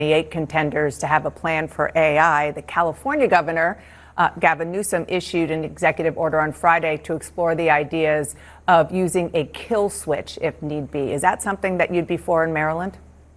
8 contenders to have a plan for AI. The California governor, Gavin Newsom, issued an executive order on Friday to explore the ideas of using a kill switch if need be. Is that something that you'd be for in Maryland?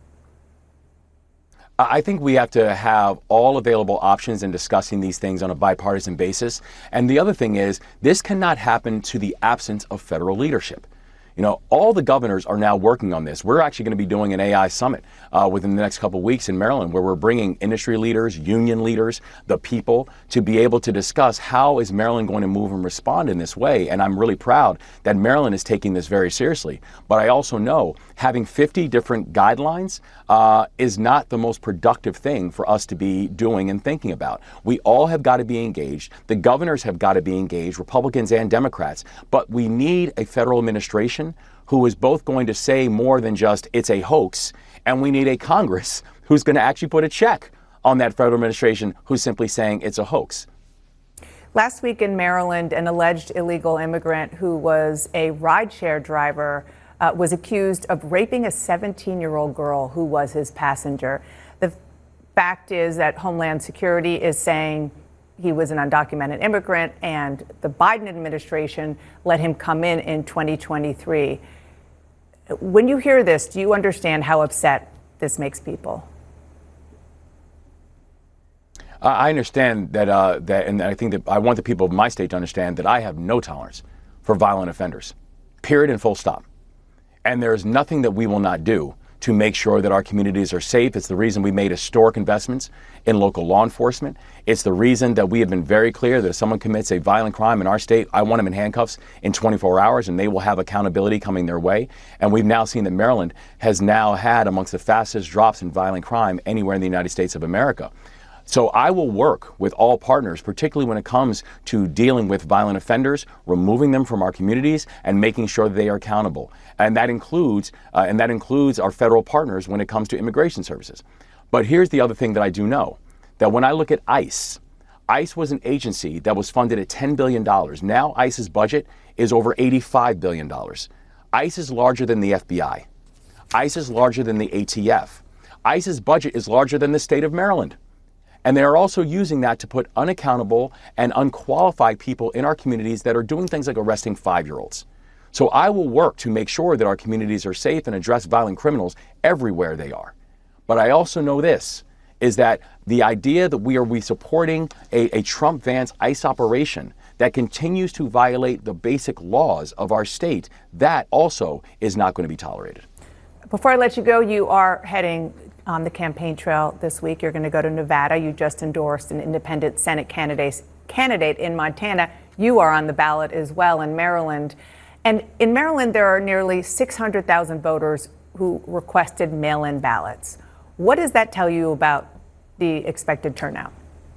I think we have to have all available options in discussing these things on a bipartisan basis. And the other thing is, this cannot happen to the absence of federal leadership. You know, all the governors are now working on this. We're actually going to be doing an AI summit within the next couple of weeks in Maryland, where we're bringing industry leaders, union leaders, the people, to be able to discuss how is Maryland going to move and respond in this way. And I'm really proud that Maryland is taking this very seriously. But I also know having 50 different guidelines is not the most productive thing for us to be doing and thinking about. We all have got to be engaged. The governors have got to be engaged, Republicans and Democrats. But we need a federal administration who is both going to say more than just it's a hoax, and we need a Congress who's going to actually put a check on that federal administration who's simply saying it's a hoax. Last week in Maryland, an alleged illegal immigrant who was a rideshare driver was accused of raping a 17-year-old girl who was his passenger. The fact is that Homeland Security is saying he was an undocumented immigrant, and the Biden administration let him come in 2023. When you hear this, do you understand how upset this makes people? I understand that, and I think that I want the people of my state to understand that I have no tolerance for violent offenders, period and full stop. And there is nothing that we will not do to make sure that our communities are safe. It's the reason we made historic investments in local law enforcement. It's the reason that we have been very clear that if someone commits a violent crime in our state, I want them in handcuffs in 24 hours, and they will have accountability coming their way. And we've now seen that Maryland has now had amongst the fastest drops in violent crime anywhere in the United States of America. So I will work with all partners, particularly when it comes to dealing with violent offenders, removing them from our communities, and making sure that they are accountable. And that includes our federal partners when it comes to immigration services. But here's the other thing that I do know, that when I look at ICE, ICE was an agency that was funded at $10 billion. Now ICE's budget is over $85 billion. ICE is larger than the FBI. ICE is larger than the ATF. ICE's budget is larger than the state of Maryland. And they are also using that to put unaccountable and unqualified people in our communities that are doing things like arresting 5-year-olds. So I will work to make sure that our communities are safe and address violent criminals everywhere they are. But I also know this, is that the idea that we are supporting a Trump-Vance ICE operation that continues to violate the basic laws of our state, that also is not going to be tolerated. Before I let you go, you are heading on the campaign trail this week. You're going to go to Nevada. You just endorsed an independent Senate candidate in Montana. You are on the ballot as well in Maryland. And in Maryland, there are nearly 600,000 voters who requested mail-in ballots. What does that tell you about the expected turnout?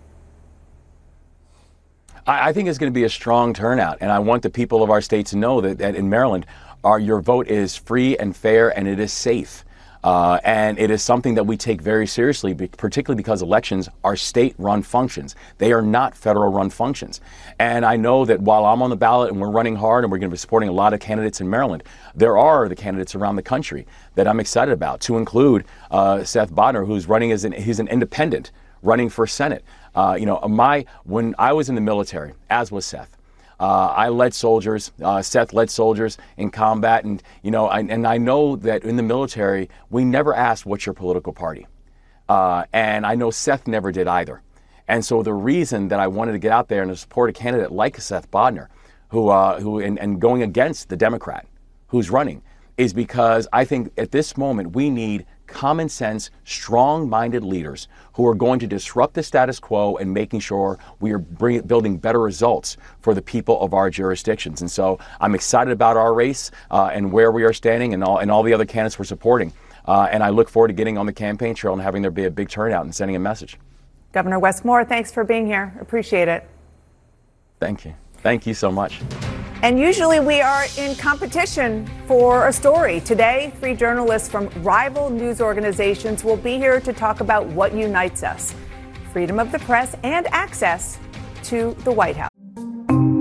I think it's going to be a strong turnout. And I want the people of our state to know that in Maryland, your vote is free and fair, and it is safe. And it is something that we take very seriously, particularly because elections are state-run functions. They are not federal-run functions. And I know that while I'm on the ballot and we're running hard and we're going to be supporting a lot of candidates in Maryland, there are the candidates around the country that I'm excited about, to include Seth Bodnar, who's running he's an independent running for Senate. When I was in the military, as was Seth, I led soldiers. Seth led soldiers in combat, and I know that in the military we never asked what's your political party, and I know Seth never did either. And so the reason that I wanted to get out there and to support a candidate like Seth Bodnar, who going against the Democrat who's running, is because I think at this moment we need common sense, strong-minded leaders who are going to disrupt the status quo and making sure we are building better results for the people of our jurisdictions. And so I'm excited about our race and where we are standing and all the other candidates we're supporting. And I look forward to getting on the campaign trail and having there be a big turnout and sending a message. Governor Wes Moore, thanks for being here. Appreciate it. Thank you. Thank you so much. And usually we are in competition for a story. Today, 3 journalists from rival news organizations will be here to talk about what unites us: freedom of the press and access to the White House.